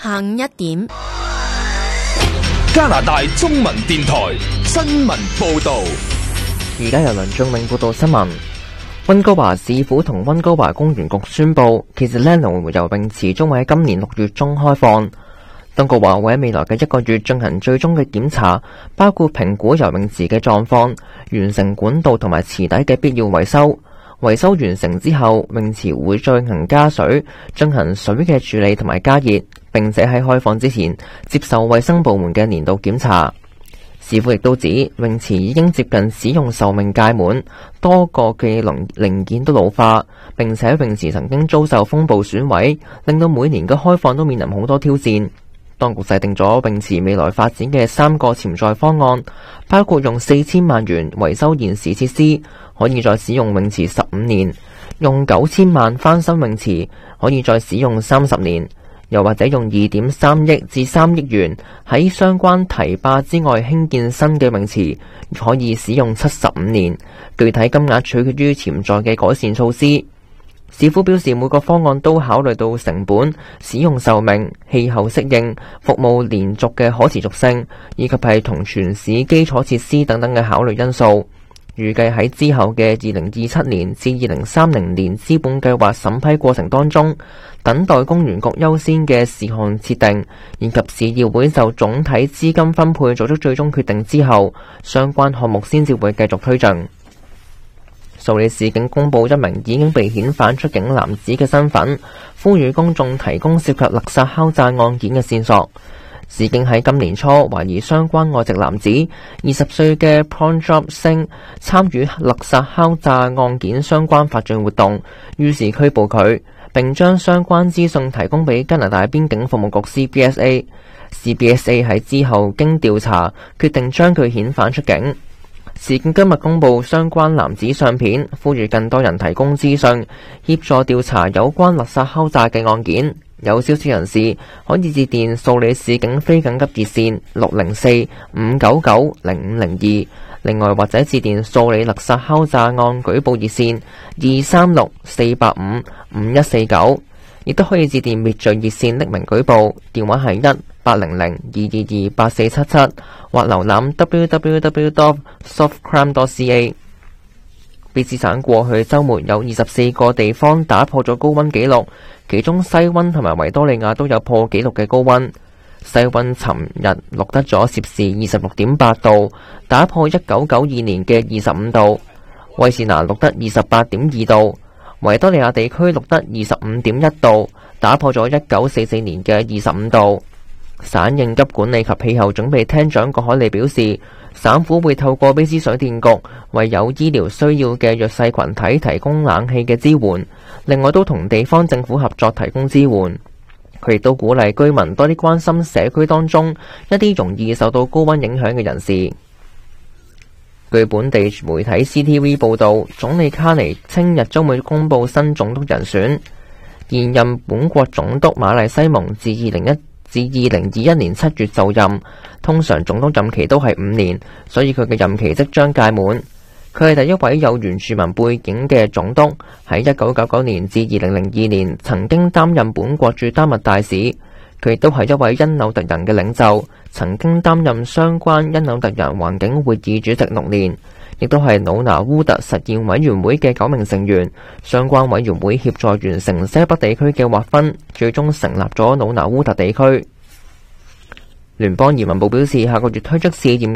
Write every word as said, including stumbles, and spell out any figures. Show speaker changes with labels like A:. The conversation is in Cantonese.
A: 下午一點，
B: 加拿大中文電台新聞報道。
C: 而家由梁俊永報道新聞。溫哥華市府同溫哥華公園局宣布，其實 Leno 游泳池將會喺今年六月中開放。當局話會喺未來嘅一個月進行最終嘅檢查，包括評估游泳池嘅狀況，完成管道同埋池底嘅必要維修。維修完成之後，泳池會進行加水，進行水嘅處理同埋加熱，並且喺開放之前接受衛生部門嘅年度檢查。市府亦都指泳池已經接近使用壽命屆滿，多個嘅零零件都老化，並且泳池曾經遭受風暴損毀，令到每年嘅開放都面臨好多挑戰。當局制定咗泳池未來發展嘅三個潛在方案，包括用四千萬元維修現時設施，可以再使用泳池十五年；用九千萬翻新泳池，可以再使用三十年。又或者用二點三億至三億元喺相關堤壩之外興建新嘅泳池，可以使用七十五年。具體金額取決於潛在嘅改善措施。市府表示，每個方案都考慮到成本、使用壽命、氣候適應、服務連續嘅可持續性，以及係同全市基礎設施等等嘅考慮因素。預計喺之後嘅二零二七年至二零三零年資本計劃審批過程當中，等待公園局優先嘅事項設定，以及市議會就總體資金分配做出最終決定之後，相關項目先至會繼續推進。蘇里市警公布一名已經被遣返出境男子嘅身份，呼籲公眾提供涉及勒薩敲詐案件嘅線索。市警喺今年初懷疑相關外籍男子二十歲嘅 Pranjot Singh 參與勒薩敲詐案件相關法律活動，於是拘捕佢，並將相關資訊提供俾加拿大邊境服務局 C B S A。C B S A 喺之後經調查，決定將佢遣返出境。市警今日公布相關男子相片，呼籲更多人提供資訊，協助調查有關勒薩敲詐嘅案件。有消息人士可以致電蘇里市警非緊急熱線六零四五九九零五零二，另外或者致電蘇里勒薩敲詐案舉報熱線二三六四八五五一四九，亦都可以致電滅罪熱線匿名舉報，電話係一八零零二二二八四七七，或瀏覽 w w w dot softcrime dot c a。卑詩省過去週末有二十四個地方打破咗高溫紀錄，其中西溫同埋維多利亞都有破紀錄嘅高溫。西溫尋日錄得咗攝氏二十六點八度，打破一九九二年嘅二十五度。威士拿錄得二十八點二度，維多利亞地區錄得二十五點一度，打破咗一九四四年嘅二十五度。省應急管理及氣候準備廳長郭海利表示，省府會透過卑詩水電局為有醫療需要嘅弱勢群體提供冷氣嘅支援，另外都同地方政府合作提供支援。佢亦都鼓勵居民多啲關心社區當中一啲容易受到高溫影響嘅人士。據本地媒體 C T V 報道，總理卡尼聽日將會公布新總督人選。現任本國總督馬麗西蒙自二零一至二零二一年七月就任，通常總督任期都係五年，所以佢嘅任期即將屆滿。佢係第一位有原住民背景嘅總督，喺一九九九年至二零零二年曾經擔任本國駐丹麥大使。佢亦都係一位因紐特人嘅領袖，曾經擔任相關因紐特人環境會議主席六年，亦都係努拿烏特實驗委員會嘅九名成員。相關委員會協助完成西北地區嘅劃分，最終成立咗努拿烏特地區。聯邦移民部表示，下個月推出試驗